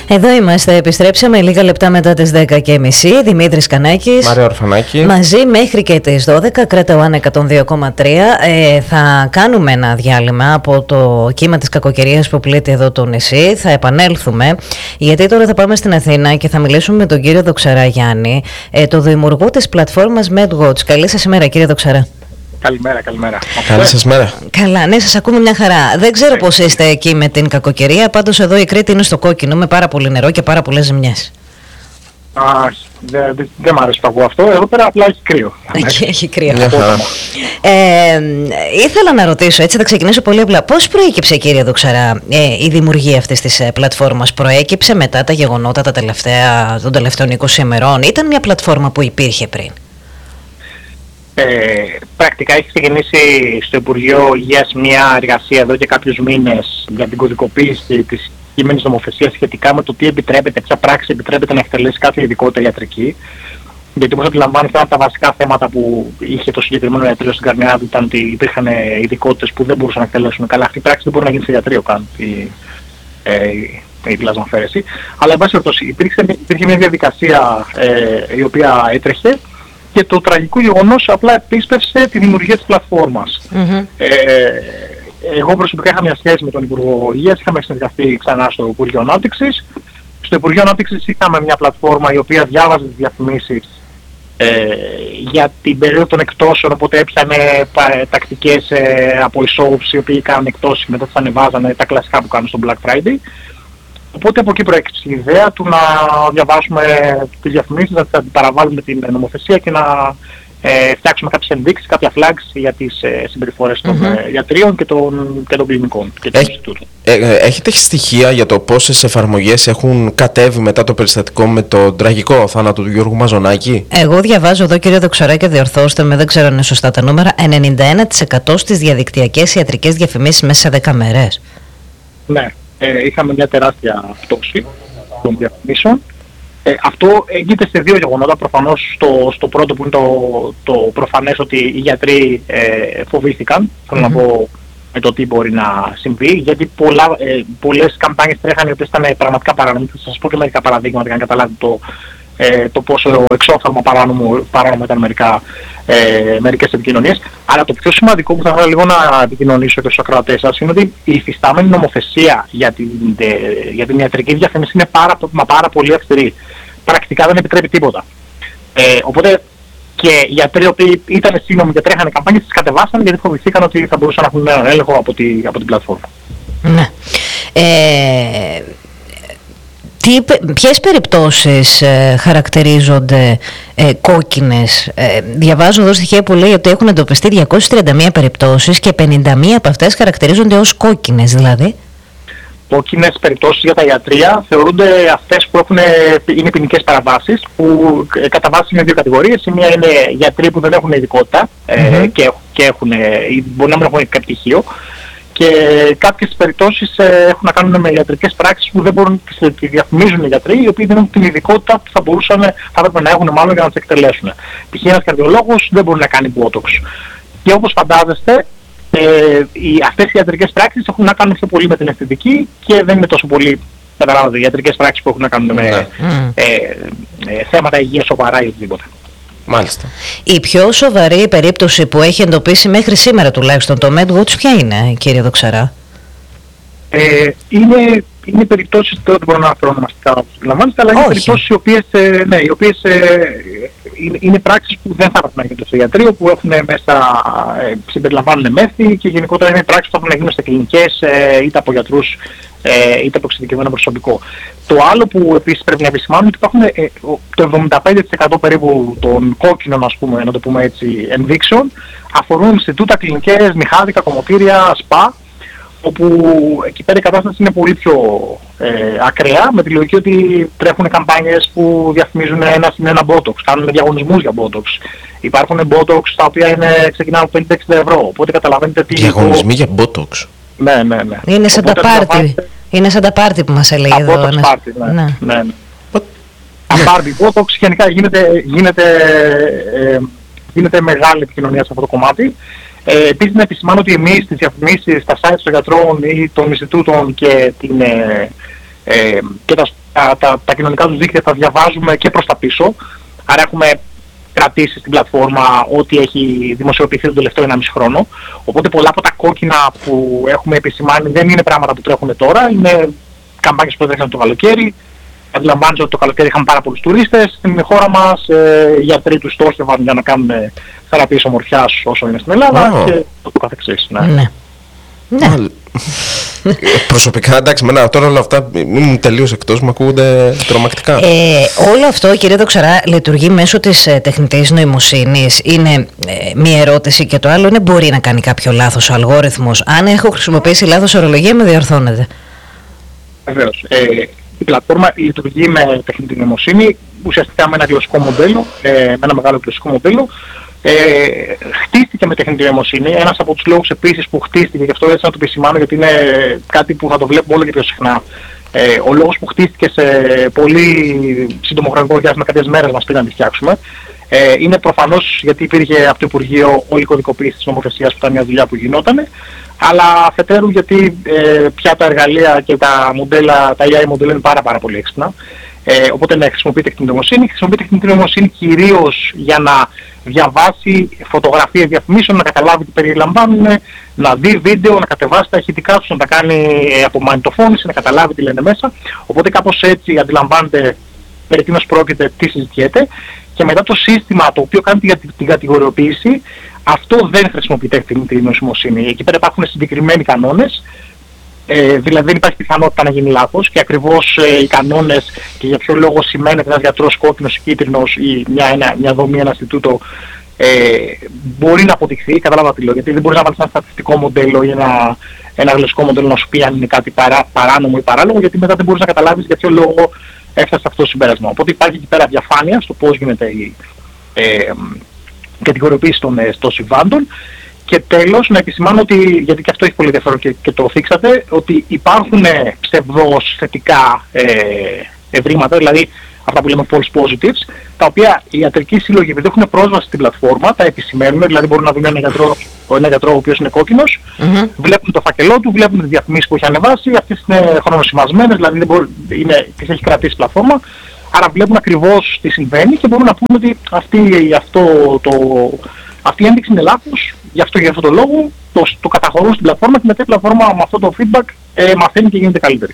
Εδώ είμαστε, επιστρέψαμε λίγα λεπτά μετά τις 10:30. Δημήτρης Κανάκης, Μαρία Ορφανάκη. Μαζί μέχρι και τις 12, Κρέτα One 102,3. Θα κάνουμε ένα διάλειμμα από το κύμα της κακοκαιρίας που πλήττει εδώ το νησί. Θα επανέλθουμε, γιατί τώρα θα πάμε στην Αθήνα και θα μιλήσουμε με τον κύριο Δοξαρά Γιάννη, το δημιουργό της πλατφόρμας MedWatch. Καλή σας ημέρα, κύριε Δοξαρά. Καλημέρα, καλημέρα. Καλή σας μέρα. Καλά, ναι, σας ακούμε μια χαρά. Δεν ξέρω πώς είστε εκεί με την κακοκαιρία, πάντως εδώ η Κρήτη είναι στο κόκκινο με πάρα πολύ νερό και πάρα πολλές ζημιές. Δεν μ' αρέσει το ακούω αυτό. Εδώ πέρα απλά έχει κρύο. Εκεί έχει κρύο. Yeah. Ήθελα να ρωτήσω, έτσι θα ξεκινήσω πολύ απλά. Πώς προέκυψε, κύριε Δοξαρά, η δημιουργία αυτής της πλατφόρμας? Προέκυψε μετά τα γεγονότα των τελευταίων 20 ημερών? Ήταν μια πλατφόρμα που υπήρχε πριν? Πρακτικά έχει ξεκινήσει στο Υπουργείο Υγείας μια εργασία εδώ και κάποιους μήνες για την κωδικοποίηση της κείμενης νομοθεσίας σχετικά με το τι επιτρέπεται, ποια πράξη επιτρέπεται να εκτελέσει κάθε ειδικότητα ιατρική. Γιατί όπως αντιλαμβάνεστε, ένα από τα βασικά θέματα που είχε το συγκεκριμένο ιατρείο στην Καρμιά ήταν ότι υπήρχαν ειδικότητες που δεν μπορούσαν να εκτελέσουν καλά. Αυτή η πράξη δεν μπορεί να γίνει σε ιατρείο καν, η πλασμαφέρεση. Αλλά εν πάση περιπτώσει υπήρχε μια διαδικασία η οποία έτρεχε. Και το τραγικό γεγονός απλά επίσπευσε τη δημιουργία της πλατφόρμας. Εγώ προσωπικά είχα μια σχέση με τον Υπουργό Υγείας, είχαμε συνεργαστεί ξανά στο Υπουργείο Ανάπτυξης. Στο Υπουργείο Ανάπτυξης είχαμε μια πλατφόρμα η οποία διάβαζε τις διαφημίσεις για την περίοδο των εκτόσεων, οπότε έπιανε τακτικές από shops οι οποίοι κάνουν εκτόσεις και μετά τις ανεβάζανε, τα κλασικά που κάνουν στο Black Friday. Οπότε από εκεί προέκυψε η ιδέα του να διαβάσουμε τις διαφημίσεις, να τις παραβάλουμε την νομοθεσία και να φτιάξουμε κάποιες ενδείξεις, κάποια flags για τις συμπεριφορές των γιατρίων και των κλινικών και των Ινστιτούτων. Έχετε στοιχεία για το πόσες εφαρμογές έχουν κατέβει μετά το περιστατικό με τον τραγικό θάνατο του Γιώργου Μαζονάκη? Εγώ διαβάζω εδώ, κύριε Δοξαρά, και διορθώστε με, δεν ξέρω αν είναι σωστά τα νούμερα, 91% στις διαδικτυακές ιατρικές διαφημίσεις μέσα σε 10 μέρες. Ναι. Είχαμε μια τεράστια πτώση των διαφημίσεων. Αυτό έγκυται σε δύο γεγονότα. Προφανώς στο πρώτο που είναι το προφανές ότι οι γιατροί φοβήθηκαν, θέλω να πω, με το τι μπορεί να συμβεί, γιατί πολλές καμπάνιες τρέχανε οι οποίες ήταν πραγματικά παράνομες. Θα σας πω και μερικά παραδείγματα για να καταλάβετε το πόσο εξώφθαλμα παράνομο ήταν μερικές επικοινωνίες. Αλλά το πιο σημαντικό που θα ήθελα λίγο να επικοινωνήσω και στους ακροατές σας είναι ότι η υφιστάμενη νομοθεσία για την ιατρική διαφήμιση είναι πάρα πολύ αυστηρή. Πρακτικά δεν επιτρέπει τίποτα. Οπότε και οι γιατροί οι οποίοι ήταν σύνομοι και τρέχανε καμπάνιες τις κατεβάσαν γιατί φοβηθήκαν ότι θα μπορούσαν να έχουν έναν έλεγχο από την πλατφόρμα. Ναι. Ποιες περιπτώσεις χαρακτηρίζονται κόκκινες? Διαβάζω εδώ στοιχεία που λέει ότι έχουν εντοπιστεί 231 περιπτώσεις και 51 από αυτές χαρακτηρίζονται ως κόκκινες, δηλαδή. Κόκκινες περιπτώσεις για τα ιατρεία θεωρούνται αυτές που είναι ποινικές παραβάσεις, που κατά βάση είναι δύο κατηγορίες. Η μία είναι γιατροί που δεν έχουν ειδικότητα και μπορεί να μην έχουν κάποιο πτυχίο. Και κάποιες περιπτώσεις έχουν να κάνουν με ιατρικές πράξεις που δεν μπορούν να τις διαφημίζουν οι γιατροί, οι οποίοι δεν έχουν την ειδικότητα που θα έπρεπε να έχουν μάλλον για να τις εκτελέσουν. Π.χ. ένας καρδιολόγος δεν μπορεί να κάνει botox. Και όπως φαντάζεστε, αυτές οι ιατρικές πράξεις έχουν να κάνουν πιο πολύ με την αισθητική και δεν είναι τόσο πολύ, καταλάβατε, οι ιατρικές πράξεις που έχουν να κάνουν με θέματα υγείας σοβαρά ή οτιδήποτε. Μάλιστα. Η πιο σοβαρή περίπτωση που έχει εντοπίσει μέχρι σήμερα τουλάχιστον το MedWatch ποια είναι, κύριε Δοξαρά? Είναι περιπτώσεις, δεν μπορώ να αναφέρω ονομαστικά όπως αντιλαμβάνεστε, αλλά είναι περιπτώσεις οι οποίες είναι πράξεις που δεν θα έπρεπε να γίνονται στο ιατρείο, που έχουν μέσα, συμπεριλαμβάνουν μέθη και γενικότερα είναι πράξεις που θα πρέπει να γίνουν σε κλινικές είτε από γιατρούς είτε από εξειδικευμένο προσωπικό. Το άλλο που επίσης πρέπει να επισημάνουμε είναι ότι υπάρχουν το 75% περίπου των κόκκινων, ας πούμε, να το πούμε έτσι, ενδείξεων αφορούν Ινστιτούτα, κλινικές, μιχάδικα, κομμωτήρια, σπα, όπου εκεί πέρα η κατάσταση είναι πολύ πιο ακραία, με τη λογική ότι τρέχουν καμπάνιες που διαφημίζουν ένα botox, κάνουν διαγωνισμούς για botox. Υπάρχουν botox τα οποία ξεκινάνε από 50-60 ευρώ, οπότε καταλαβαίνετε τι... Διαγωνισμοί για botox? Ναι. Είναι σαν τα πάρτι. Είναι σαν τα πάρτι που μας έλεγε εδώ. Botox πάρτι, ναι. Τα πάρτι botox γενικά γίνεται μεγάλη επικοινωνία σε αυτό το κομμάτι. Επίσης να επισημάνω ότι εμείς τις διαφημίσεις στα sites των γιατρών ή των Ινστιτούτων και τα τα κοινωνικά τους δίκτυα τα διαβάζουμε και προς τα πίσω. Άρα έχουμε κρατήσει στην πλατφόρμα ό,τι έχει δημοσιοποιηθεί τον τελευταίο 1,5 χρόνο. Οπότε πολλά από τα κόκκινα που έχουμε επισημάνει δεν είναι πράγματα που τρέχουν τώρα, είναι καμπάνιες που τρέχουν το καλοκαίρι. Αντιλαμβάνεστε ότι το καλοκαίρι είχαμε πάρα πολλούς τουρίστες στην χώρα μας, οι γιατροί τους στόχευαν για να κάνουν θεραπείες ομορφιάς όσο είναι στην Ελλάδα και το καθεξής. Ναι. Προσωπικά, εντάξει, τώρα όλα αυτά ήμουν τελείως εκτός, μου ακούγονται τρομακτικά. Όλο αυτό, κύριε Δοξαρά, λειτουργεί μέσω της τεχνητής νοημοσύνης. Είναι μία ερώτηση, και το άλλο είναι μπορεί να κάνει κάποιο λάθος ο αλγόριθμος. Αν έχω χρησιμοποιήσει λάθος ορολογία, με διορθώνετε. Βεβαίως. Η πλατφόρμα λειτουργεί με τεχνητή νοημοσύνη, ουσιαστικά με ένα γλωσσικό μοντέλο, με ένα μεγάλο γλωσσικό μοντέλο. Χτίστηκε με τεχνητή νοημοσύνη. Ένας από τους λόγους επίσης που χτίστηκε, και αυτό έτσι να το επισημάνω γιατί είναι κάτι που θα το βλέπουμε όλο και πιο συχνά. Ο λόγος που χτίστηκε σε πολύ σύντομο χρονικό διάστημα, κάποιες μέρες μας πήγαν να τη φτιάξουμε, είναι προφανώς γιατί υπήρχε από το Υπουργείο όλη η κωδικοποίηση της νομοθεσίας που ήταν μια δουλειά που γινόταν, αλλά αφετέρου γιατί πια τα εργαλεία και τα μοντέλα, τα AI μοντέλα είναι πάρα πολύ έξυπνα. Οπότε ναι, χρησιμοποιεί τεχνητή νοημοσύνη. Χρησιμοποιεί τεχνητή νοημοσύνη κυρίως για να διαβάσει φωτογραφίες διαφημίσεων, να καταλάβει τι περιλαμβάνουν, να δει βίντεο, να κατεβάσει τα ηχητικά τους, να τα κάνει από μαγνητοφώνηση, να καταλάβει τι λένε μέσα. Οπότε κάπως έτσι αντιλαμβάνεται περί τίνος πρόκειται, τι συζητιέται. Και μετά το σύστημα το οποίο κάνει την κατηγοριοποίηση, αυτό δεν χρησιμοποιεί τεχνητή νοημοσύνη. Εκεί πέρα υπάρχουν συγκεκριμένοι κανόνες. Δηλαδή δεν υπάρχει πιθανότητα να γίνει λάθος και ακριβώς οι κανόνες και για ποιο λόγο σημαίνεται ένας γιατρός κόκκινος ή κίτρινος ή μια δομή, ένα Ινστιτούτο μπορεί να αποδειχθεί, καταλάβα τι λέω, γιατί δεν μπορείς να βάλεις ένα στατιστικό μοντέλο ή ένα γλωσσικό μοντέλο να σου πει αν είναι κάτι παράνομο ή παράλογο, γιατί μετά δεν μπορείς να καταλάβεις για ποιο λόγο έφτασε αυτό το συμπέρασμα. Οπότε υπάρχει εκεί πέρα διαφάνεια στο πώς γίνεται η κατηγοριοποίηση των συμβάντων. Και τέλος, να επισημάνω ότι, γιατί και αυτό έχει πολύ ενδιαφέρον και το θίξατε, ότι υπάρχουν ψευδώς θετικά ευρήματα, δηλαδή αυτά που λέμε false positives, τα οποία οι ιατρικοί σύλλογοι, επειδή έχουν πρόσβαση στην πλατφόρμα, τα επισημαίνουν, δηλαδή μπορούν να δουν ένα γιατρό ο οποίος είναι κόκκινος, βλέπουν το φάκελό του, βλέπουν τις διαφημίσεις που έχει ανεβάσει, αυτές είναι χρονοσημασμένες, δηλαδή τις έχει κρατήσει η πλατφόρμα, άρα βλέπουν ακριβώς τι συμβαίνει και μπορούν να πούνε ότι αυτή η ένδειξη είναι λάθος, γι' αυτό το λόγο το καταχωρούν στην πλατφόρμα και μετά η πλατφόρμα με αυτό το feedback μαθαίνει και γίνεται καλύτερη.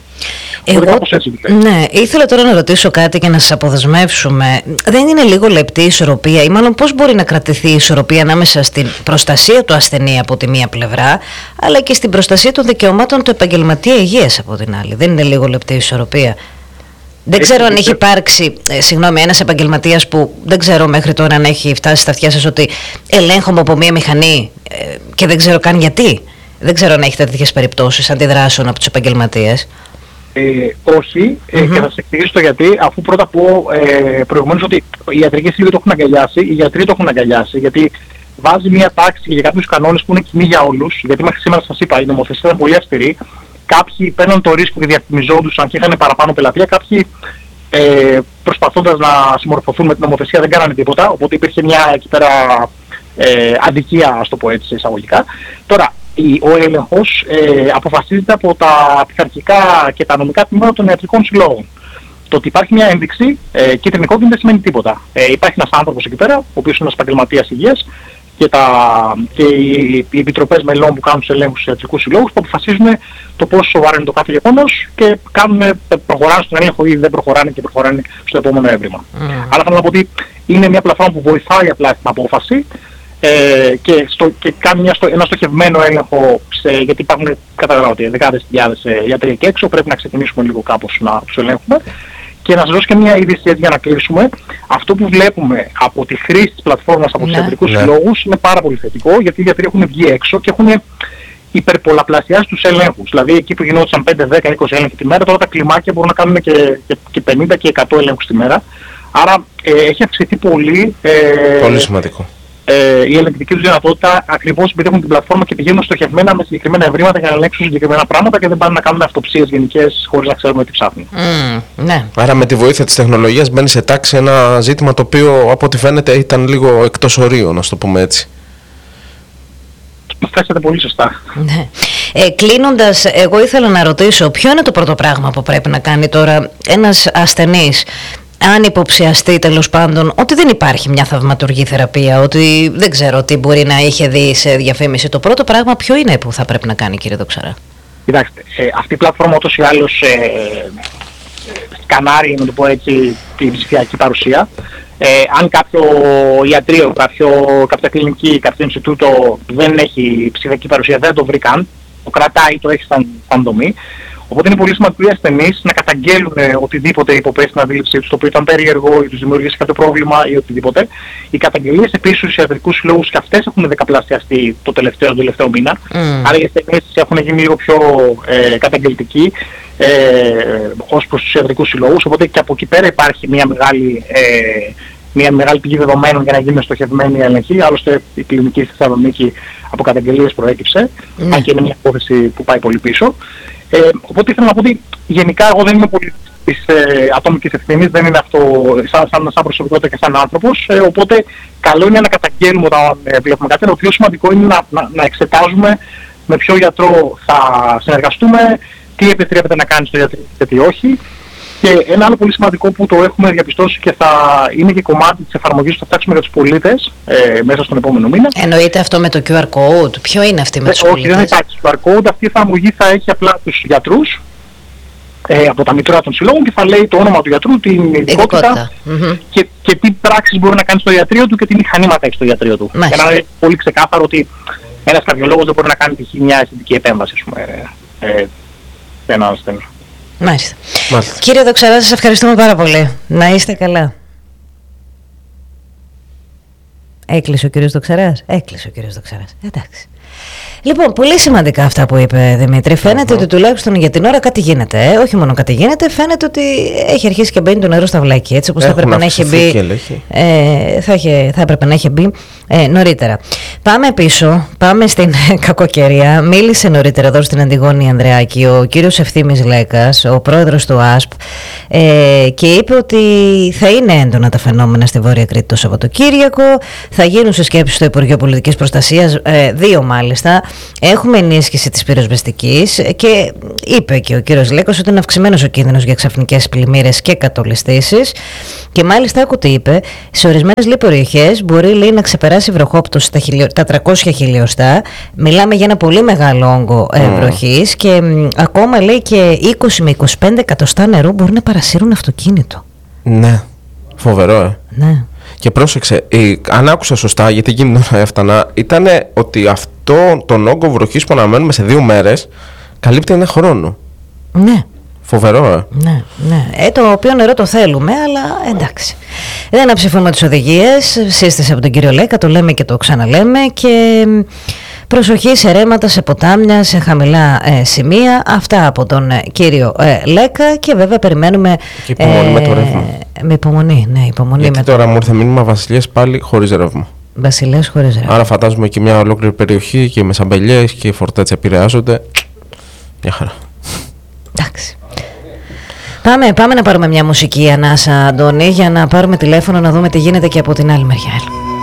Ναι, ήθελα τώρα να ρωτήσω κάτι και να σας αποδεσμεύσουμε. Δεν είναι λίγο λεπτή η ισορροπία, ή μάλλον πώς μπορεί να κρατηθεί η ισορροπία ανάμεσα στην προστασία του ασθενή από τη μία πλευρά, αλλά και στην προστασία των δικαιωμάτων του επαγγελματία υγείας από την άλλη? Δεν είναι λίγο λεπτή η ισορροπία? Δεν ξέρω αν έχει υπάρξει, ένας επαγγελματίας που δεν ξέρω μέχρι τώρα αν έχει φτάσει στα αυτιά σας ότι ελέγχομαι από μία μηχανή και δεν ξέρω καν γιατί. Δεν ξέρω αν έχετε τέτοιες περιπτώσεις αντιδράσεων από τους επαγγελματίες. Όχι, και θα σας εξηγήσω το γιατί, αφού πρώτα πω προηγουμένως ότι οι ιατρικοί σύλλογοι το έχουν αγκαλιάσει, οι γιατροί το έχουν αγκαλιάσει, γιατί βάζει μία τάξη για κάποιους κανόνες που είναι κοινοί για όλους, γιατί μέχρι σήμερα σας είπα η νομοθεσία ήταν πολύ αυστηρή. Κάποιοι παίρνουν το ρίσκο και διαφημιζόντουσαν και είχαν παραπάνω πελατεία, κάποιοι προσπαθώντας να συμμορφωθούν με την νομοθεσία δεν κάνανε τίποτα, οπότε υπήρχε μια εκεί πέρα αδικία, ας το πω έτσι εισαγωγικά. Τώρα, ο έλεγχος αποφασίζεται από τα πειθαρχικά και τα νομικά τμήματα των ιατρικών συλλόγων. Το ότι υπάρχει μια ένδειξη κίτρινη κόκκινη δεν σημαίνει τίποτα. Υπάρχει ένας άνθρωπος εκεί πέρα, ο οποίος είναι ένας επαγγελματίας υγείας, και οι επιτροπές μελών που κάνουν τους ελέγχους στους ιατρικούς συλλόγους που αποφασίζουν το πόσο σοβαρό είναι το κάθε γεγονός και προχωράνε στον έλεγχο ή δεν προχωράνε και προχωράνε στο επόμενο έβριμα. Άρα θέλω να πω ότι είναι μια πλατφόρμα που βοηθάει απλά στην απόφαση και κάνει ένα στοχευμένο έλεγχο, γιατί υπάρχουν, καταλαβαίνετε, δεκάδες χιλιάδες γιατροί εκεί έξω, πρέπει να ξεκινήσουμε λίγο κάπως να τους ελέγχουμε. Και να σας δώσω και μια είδηση έτσι για να κλείσουμε. Αυτό που βλέπουμε από τη χρήση της πλατφόρμας από τους ιατρικούς συλλόγους είναι πάρα πολύ θετικό, γιατί οι γιατροί έχουν βγει έξω και έχουν υπερπολαπλασιάσει τους ελέγχους. Δηλαδή εκεί που γινόντουσαν 5, 10, 20 έλεγχοι τη μέρα, τώρα τα κλιμάκια μπορούν να κάνουν και 50 και 100 ελέγχους τη μέρα. Άρα έχει αυξηθεί πολύ. Πολύ σημαντικό. Η ελεγκτική τους δυνατότητα, ακριβώς επειδή έχουν την πλατφόρμα και πηγαίνουν στοχευμένα με συγκεκριμένα ευρήματα για να ελέγξουν συγκεκριμένα πράγματα και δεν πάνε να κάνουν αυτοψίες γενικές χωρίς να ξέρουμε τι ψάχνουν. Ναι. Άρα με τη βοήθεια της τεχνολογίας μπαίνει σε τάξη ένα ζήτημα το οποίο από ό,τι φαίνεται ήταν λίγο εκτός ορίου, να το πούμε έτσι. Το θέσατε πολύ σωστά. Ναι. Κλείνοντας, εγώ ήθελα να ρωτήσω ποιο είναι το πρώτο πράγμα που πρέπει να κάνει τώρα ένας ασθενής, αν υποψιαστεί τέλος πάντων ότι δεν υπάρχει μια θαυματουργή θεραπεία, ότι δεν ξέρω τι μπορεί να είχε δει σε διαφήμιση. Το πρώτο πράγμα ποιο είναι που θα πρέπει να κάνει, κύριε Δοξαρά? Κοιτάξτε, αυτή η πλατφόρμα ούτως ή άλλως σκανάρει, να το πω έτσι, την ψηφιακή παρουσία. Αν κάποιο ιατρείο, κάποια κλινική, κάποιο Ινστιτούτο δεν έχει ψηφιακή παρουσία, δεν το βρει καν, το κρατάει, το έχει σαν δομή. Οπότε είναι πολύ σημαντικό οι ασθενείς να καταγγέλουν οτιδήποτε υποπέσει στην αντίληψή τους, το οποίο ήταν περίεργο ή τους δημιουργήσει κάποιο πρόβλημα ή οτιδήποτε. Οι καταγγελίες επίσης στους ιατρικούς συλλόγους και αυτές έχουν δεκαπλασιαστεί το τελευταίο μήνα. Άρα οι ασθενείς έχουν γίνει λίγο πιο καταγγελτικοί ως προς τους ιατρικούς συλλόγους. Οπότε και από εκεί πέρα υπάρχει μια μεγάλη πηγή δεδομένων για να γίνει στοχευμένη η έλεγχη. Άλλωστε η κλινική στη Θεσσαλονίκη από καταγγελίες προέκυψε, αν και είναι μια υπόθεση που πάει πολύ πίσω. Οπότε ήθελα να πω ότι γενικά εγώ δεν είμαι πολύ της ατομικής ευθύνης, δεν είναι αυτό σαν προσωπικότητα και σαν άνθρωπος, οπότε καλό είναι να καταγγέλνουμε όταν βλέπουμε κάτι. Το πιο σημαντικό είναι να εξετάζουμε με ποιο γιατρό θα συνεργαστούμε, τι επιτρέπεται να κάνει στο γιατρό και τι όχι. Και ένα άλλο πολύ σημαντικό που το έχουμε διαπιστώσει και θα είναι και κομμάτι της εφαρμογής που θα φτιάξουμε για τους πολίτες μέσα στον επόμενο μήνα. Εννοείται αυτό με το QR code? Ποιο είναι αυτή με τους πολίτες? Όχι, δεν υπάρχει QR code. Αυτή η εφαρμογή θα έχει απλά τους γιατρούς από τα μητρώα των συλλόγων και θα λέει το όνομα του γιατρού, την ειδικότητα και τι πράξεις μπορεί να κάνει στο ιατρείο του και τι μηχανήματα έχει στο ιατρείο του. Για να είναι πολύ ξεκάθαρο ότι ένας καρδιολόγος δεν μπορεί να κάνει μια αισθητική επέμβαση σε έναν ασθενή. Μάλιστα. Κύριε Δοξαρά, σας ευχαριστούμε πάρα πολύ. Να είστε καλά. Έκλεισε ο κύριος Δοξαράς. Εντάξει. Λοιπόν, πολύ σημαντικά αυτά που είπε Δημήτρη. Φαίνεται ότι τουλάχιστον για την ώρα κάτι γίνεται. Όχι μόνο κάτι γίνεται, φαίνεται ότι έχει αρχίσει και μπαίνει το νερό στα βλάκια. Έτσι όπως θα έπρεπε να έχει μπει. Θα έπρεπε να έχει μπει νωρίτερα. Πάμε πίσω, πάμε στην κακοκαιρία. Μίλησε νωρίτερα εδώ στην Αντιγόνη Ανδρεάκη ο κύριος Ευθύμης Λέκας, ο πρόεδρος του ΑΣΠ, και είπε ότι θα είναι έντονα τα φαινόμενα στη Βόρεια Κρήτη το Σαββατοκύριακο. Θα γίνουν συσκέψεις στο Υπουργείο Πολιτικής Προστασίας, 2 μάλιστα. Έχουμε ενίσχυση της πυροσβεστικής και είπε και ο κύριος Λέκος ότι είναι αυξημένος ο κίνδυνος για ξαφνικές πλημμύρες και κατολιστήσεις. Και μάλιστα, άκου τι είπε, σε ορισμένες περιοχές μπορεί, λέει, να ξεπεράσει η βροχόπτωση τα 300 χιλιοστά. Μιλάμε για ένα πολύ μεγάλο όγκο βροχής και ακόμα, λέει, και 20 με 25 εκατοστά νερού μπορεί να παρασύρουν αυτοκίνητο. Ναι, φοβερό, Ναι. Και πρόσεξε, αν άκουσα σωστά, γιατί εκείνη την ώρα έφτανα, ήταν ότι αυτό τον όγκο βροχής που αναμένουμε σε 2 μέρες καλύπτει 1 χρόνο. Ναι. Φοβερό, Ναι. Το οποίο νερό το θέλουμε, αλλά εντάξει. Δεν αψηφούμε τις οδηγίες, σύστηση από τον κύριο Λέκα, το λέμε και το ξαναλέμε, και προσοχή σε ρέματα, σε ποτάμια, σε χαμηλά σημεία. Αυτά από τον κύριο Λέκα, και βέβαια περιμένουμε. Και υπομονή με το ρεύμα. Με υπομονή, ναι, υπομονή. Γιατί τώρα μου ήρθε μήνυμα Βασιλείας πάλι χωρίς ρεύμα. Βασιλείας χωρίς ρεύμα. Άρα φαντάζομαι και μια ολόκληρη περιοχή και οι Μεσαμπελιές και οι Φορτέτσες επηρεάζονται. Μια χαρά. Εντάξει. Πάμε να πάρουμε μια μουσική ανάσα, Αντώνη, για να πάρουμε τηλέφωνο να δούμε τι γίνεται και από την άλλη μεριά.